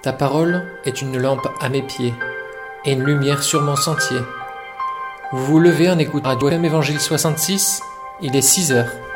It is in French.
Ta parole est une lampe à mes pieds et une lumière sur mon sentier. Vous vous levez en écoutant Radio FM Évangile 66, il est 6 heures.